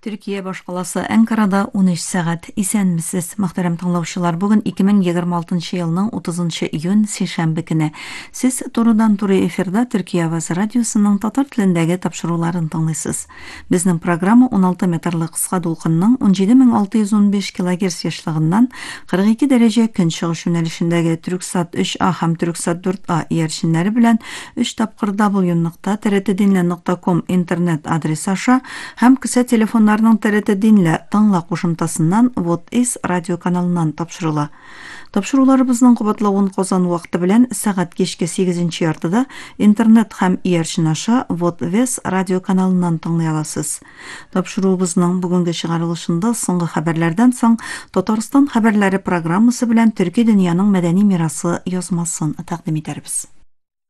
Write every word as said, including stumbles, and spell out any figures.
Төркия башкаласы Анкарада он өч сәгать. Исәнмесез, мөхтәрәм тыңлаучылар. Бүген ике мең егерме алтынчы елның утызынчы июнь сишәмбе көне. Сез турыдан-туры эфирда Төркия Аваз радиосының татар телендәге тапшыруларын тыңлыйсыз. Безнең программа он алты метрлы кыска дулкынның он җиде мең алты йөз ун биш килогерц яшьлыгыннан кырык ике дәрәҗә көнчыгыш юнәлешендәге Түрксат өч А һәм Түрксат дүрт А иярченнәре белән өч тапкыр дабл ю нокта т р т динле нокта ком интернет адресы аша һәм кесә телефоннарының Т Р Т Динле таңла кушымтасыннан Вот Из радио каналыннан тапшырыла. Тапшыруларыбызның кабатлавын Казан вакыты белән сәгать кичке сигезенче яртыда интернет һәм иярчен аша Вот Вес радио каналыннан тыңлый аласыз. Тапшыруыбызның бүгенге чыгарылышында соңгы хәбәрләрдән соң Татарстан хәбәрләре программасы белән Төрки дөньяның мәдәни мирасы язмасын тәкъдим итәрбез.